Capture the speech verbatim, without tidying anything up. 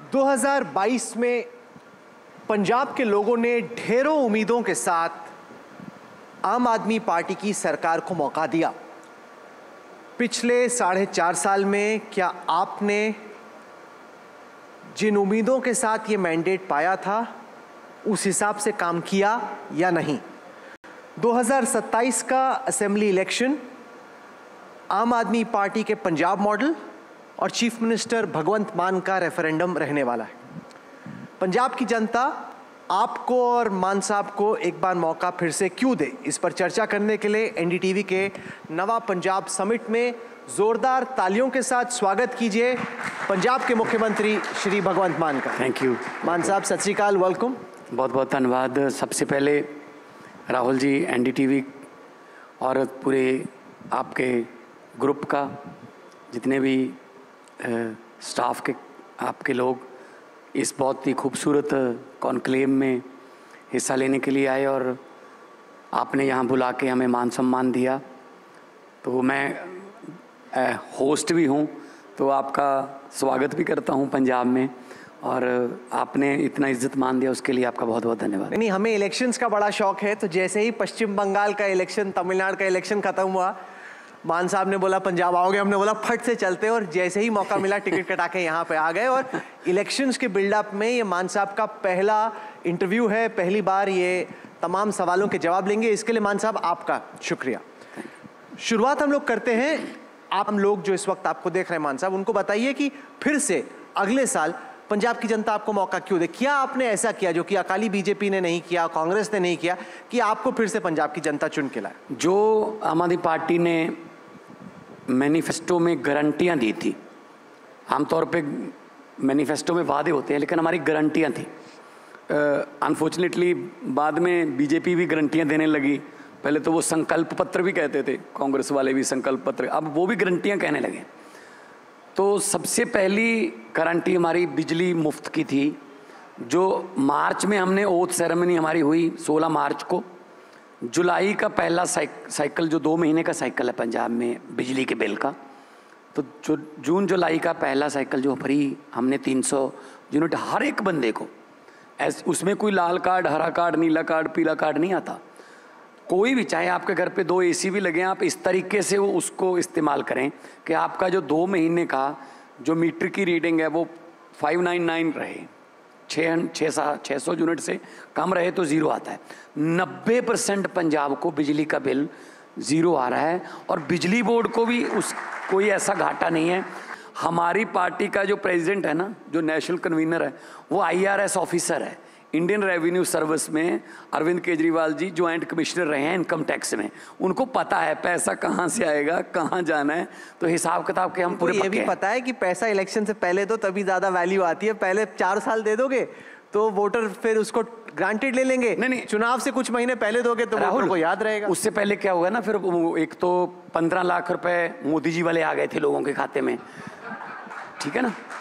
दो हज़ार बाईस में पंजाब के लोगों ने ढेरों उम्मीदों के साथ आम आदमी पार्टी की सरकार को मौका दिया। पिछले साढ़े चार साल में क्या आपने जिन उम्मीदों के साथ ये मैंडेट पाया था उस हिसाब से काम किया या नहीं? दो हज़ार सत्ताईस का असेंबली इलेक्शन आम आदमी पार्टी के पंजाब मॉडल और चीफ मिनिस्टर भगवंत मान का रेफरेंडम रहने वाला है। पंजाब की जनता आपको और मान साहब को एक बार मौका फिर से क्यों दे, इस पर चर्चा करने के लिए एनडीटीवी के नवा पंजाब समिट में जोरदार तालियों के साथ स्वागत कीजिए पंजाब के मुख्यमंत्री श्री भगवंत मान का। थैंक यू मान साहब, सत श्री अकाल, वेलकम। बहुत बहुत धन्यवाद। सबसे पहले राहुल जी, एनडीटीवी और पूरे आपके ग्रुप का, जितने भी स्टाफ के आपके लोग इस बहुत ही खूबसूरत कॉन्क्लेव में हिस्सा लेने के लिए आए और आपने यहाँ बुला के हमें मान सम्मान दिया, तो मैं होस्ट भी हूँ तो आपका स्वागत भी करता हूँ पंजाब में, और आपने इतना इज्जत मान दिया उसके लिए आपका बहुत बहुत धन्यवाद। नहीं, हमें इलेक्शंस का बड़ा शौक है, तो जैसे ही पश्चिम बंगाल का इलेक्शन, तमिलनाडु का इलेक्शन खत्म हुआ, मान साहब ने बोला पंजाब आओगे, हमने बोला फट से चलते, और जैसे ही मौका मिला टिकट कटा के यहाँ पे आ गए। और इलेक्शंस के बिल्डअप में ये मान साहब का पहला इंटरव्यू है, पहली बार ये तमाम सवालों के जवाब लेंगे, इसके लिए मान साहब आपका शुक्रिया। शुरुआत हम लोग करते हैं, आप हम लोग जो इस वक्त आपको देख रहे हैं मान साहब, उनको बताइए कि फिर से अगले साल पंजाब की जनता आपको मौका क्यों दे। क्या आपने ऐसा किया जो कि अकाली बीजेपी ने नहीं किया, कांग्रेस ने नहीं किया, कि आपको फिर से पंजाब की जनता चुन के लाए? जो आम आदमी पार्टी ने मैनिफेस्टो में गारंटियां दी थी, आमतौर पे मैनिफेस्टो में वादे होते हैं लेकिन हमारी गारंटियां थी। अनफॉर्चुनेटली बाद में बीजेपी भी गारंटियां देने लगी। पहले तो वो संकल्प पत्र भी कहते थे, कांग्रेस वाले भी संकल्प पत्र, अब वो भी गारंटियां कहने लगे। तो सबसे पहली गारंटी हमारी बिजली मुफ्त की थी, जो मार्च में हमने ओथ सेरेमनी हमारी हुई सोलह मार्च को। जुलाई का पहला साइक, साइकिल जो दो महीने का साइकिल है पंजाब में बिजली के बिल का, तो जो जून जुलाई का पहला साइकिल जो फ्री हमने तीन सौ यूनिट हर एक बंदे को, ऐस उसमें कोई लाल कार्ड, हरा कार्ड, नीला कार्ड, पीला कार्ड नहीं आता। कोई भी, चाहे आपके घर पे दो एसी भी लगे, आप इस तरीके से वो उसको इस्तेमाल करें कि आपका जो दो महीने का जो मीटर की रीडिंग है वो फाइव नाइन नाइन रहे, छः छः सा छः सौ यूनिट से कम रहे तो ज़ीरो आता है। नब्बे परसेंट पंजाब को बिजली का बिल ज़ीरो आ रहा है, और बिजली बोर्ड को भी उस कोई ऐसा घाटा नहीं है। हमारी पार्टी का जो प्रेसिडेंट है ना, जो नेशनल कन्वीनर है, वो आईआरएस ऑफिसर है इंडियन रेवेन्यू सर्विस में। अरविंद केजरीवाल जी ज्वाइंट कमिश्नर रहे हैं इनकम टैक्स में, उनको पता है पैसा कहाँ से आएगा, कहाँ जाना है, तो हिसाब किताब के हम पूरे ये भी पता है कि पैसा इलेक्शन से पहले दो तभी ज़्यादा वैल्यू आती है। पहले चार साल दे दोगे तो वोटर फिर उसको ग्रांटेड ले लेंगे। नहीं नहीं, चुनाव से कुछ महीने पहले दोगे तो वोटर को याद रहेगा। उससे पहले क्या हुआ ना, फिर एक तो पंद्रह लाख रुपए मोदी जी वाले आ गए थे लोगों के खाते में, ठीक है ना।